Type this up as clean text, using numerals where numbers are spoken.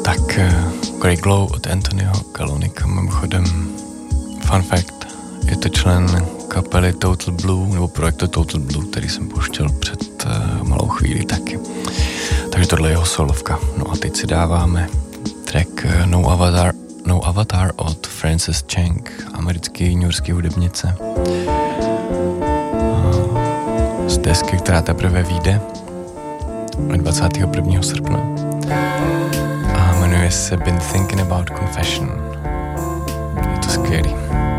Tak Grey Glow od Anthonyho Kalonika, mimochodem fun fact, je to člen kapely Total Blue, nebo projektu Total Blue, který jsem pouštěl před malou chvíli taky. Takže tohle je jeho solovka. No a teď si dáváme track No Avatar od Frances Cheng, americký newyorský hudebnice. Z desky, která teprve vyjde 21. srpna. A jmenuje se Been Thinking About Confession. Je to skvělý.